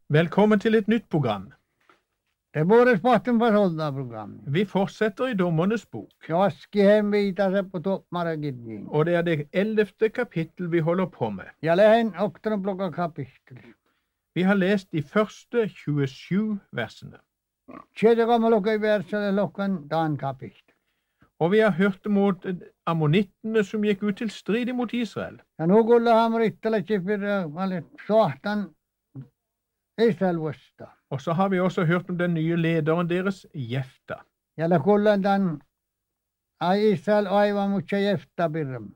Velkommen til et nytt program. Det borde sporten for soldaterprogram. Vi fortsetter i Dommernes bok, Askihem viser seg på toppmaragidning. og det er det 11. kapittel vi holder på med. Jeg lehen oktober plukka kapittel. Vi har lest de første 27 versene, Tredje gammel lukka i verset lukken dan kapittel. og vi har hørt mot ammonittene som gikk ut til strid mot Israel. Ja nu kulla ham rittala kifir valit sohtan Israel vasta. Og så har vi også hørt om den nye lederen deres, Jefta. Ja la kulla dan ai Israel aivan mucha jefta birram.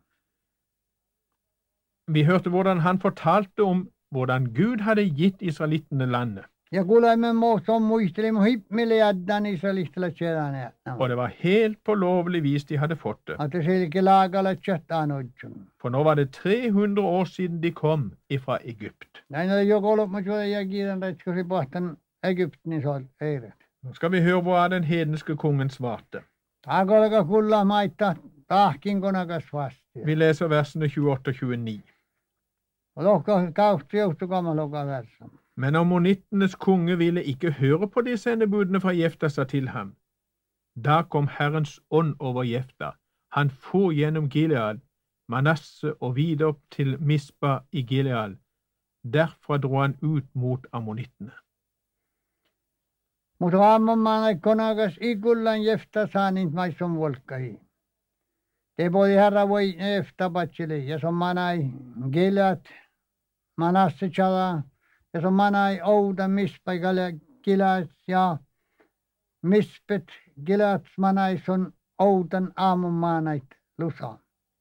Vi hørte hvordan han fortalte om hvordan Gud hadde gitt israelittene landet, Ja kulla me mo som muisteli mo hip milliardan Israelistala tjedane. og det var helt på lovlig vis de hadde fått det. At det silke lagala chattan odjun. For nå var det 300 år siden de kom ifra Egypt. Näin oli jo kolme ja kiidan retskosi pohtan Egyptin isol eiret. Nå skal vi høre hva den hedenske kongen svarte. Akolka kulla maita tahkin konakas vasti. Vi leser versene 28 og 29. Og lokka kausti johtu kama lokka versa. Men ammonittenes konge ville ikke høre på de sendebudene fra Jefta sa til ham. Da kom Herrens ånd over Jefta. Han for gjennom Gilead, Manasse og videre til Mispa i Gilead. Derfra dro han ut mot ammonittene. Mutta aamman konakas ikullan jefta saanint maisson volkkahi. Te podi herra voi jefta patsili. Ja som manai Gilead, Manasse chala. Ja som manai ouda Mispa Gilead ja Mispet Gilead manai son oudan aamun maanait lusa.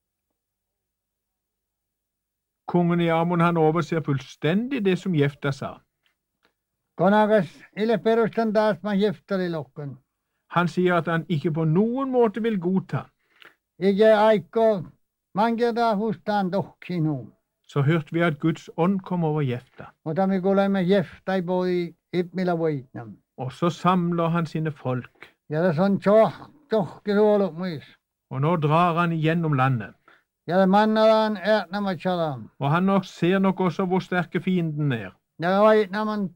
Kongen i Ammon han overser fullstendig det som Jefta sa. Konakas ille perustan taas ma jeftali lokkun. Han sier at han ikke på noen måte vil godta. Ikke aiko mangeda hustaan tohkinu. Så hørte vi at Guds ånd kom over Jefta, Mutta me kuulemme jeftai poi ipmillä voitnam. og så samler han sine folk. Ja tässä on tohki suolu muis. Og nå drar han gjennom landet. Ja mannalaan äätnämä chalam. Og han ser nok også hvor sterke fienden er. Ja voitnaman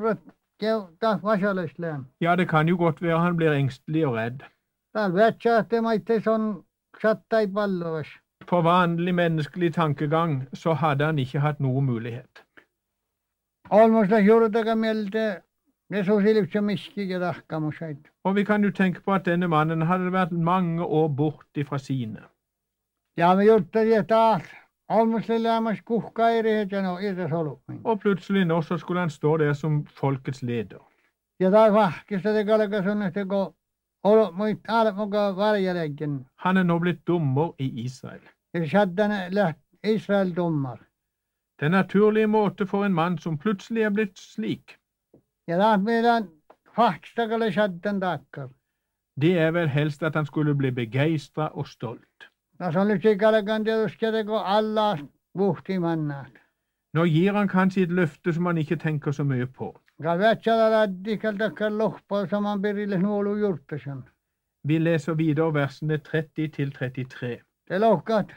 taas vasalaislään. Ja, det kan jo godt være han blir engstelig og redd. Täällä vätsäätte maitteis on sattai pallovas. På vanlig menneskelig tankegang så hadde han ikke hatt noe mulighet. Olmusta juurtaka mieltä Jesus ilipsä miskikin tahkamusait. Og vi kan jo tenke på at denne mannen hadde vært mange år borte fra sine. Ja me jutteli taas. Olmusta lämmäs kuhkairihet ja no irta solukmin. Og plutselig nå så skulle han stå der som folkets leder. Ja taas vahkista te kalka sunneste ko olo muit alat muka varjaleggen. Han er nå blitt dommer i Israel. Ja shaddane läht Israel dommar. Den naturlige måte for en mann som plutselig er blitt slik, Ja taas meidän vahkistakalle shaddan takkar. det er vel helst at han skulle bli begeistret og stolt. Taas on lyksi kalkan tietysti ko alla vuhtimannaat. Nå gir han kanskje et løfte som han ikke tenker så mye på. Ka vätsälä laddikal takkar lohpa saman perille nuolu jurttasan. Vi leser videre versene 30 til 33. Te lohkat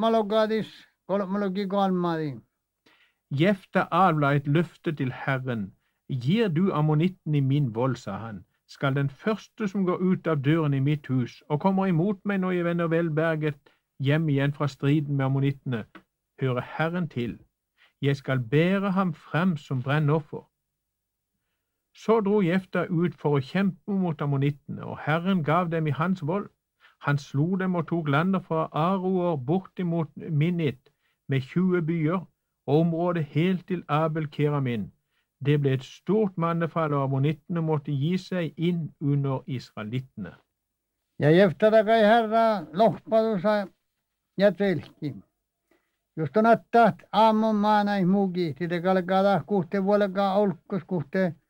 kolmalogi kalmaadi. Jefta avla et løfte til Herren. Gir du ammonitten i min vold, sa han, skal den første som går ut av døren i mitt hus og kommer imot meg når jeg vender velberget hjem igjen fra striden med ammonittene, høre Herren til. Jeg skal bære ham frem som brennoffer. Så dro Jefta ut for å kjempe mot ammonittene, og Herren gav dem i hans vold. Han slo dem og tok landet fra Aroer bort imot Minnit med 20 byer, og området helt til Abel-Keramin. Det ble et stort mannefall, og ammonittene måtte gi seg inn under israelittene. Ja jefta takai herra lohpatusa ja trilki. Just on attaat aamun maanai mugi. Tite kalkaa kuhte vuolkaa olkkus kuhte